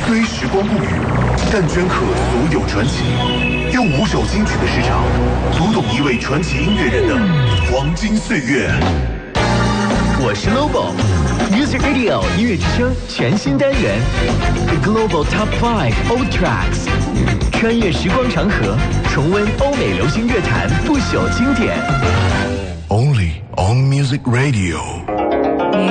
虽时光不语，但镌刻所有传奇。用5首金曲的时长，读懂一位传奇音乐人的黄金岁月。 我是 Lobo。Music Radio 音乐之声全新单元 The Global Top 5 Old Tracks， 穿越时光长河，重温欧美流行乐坛不朽经典。 Only on Music Radio。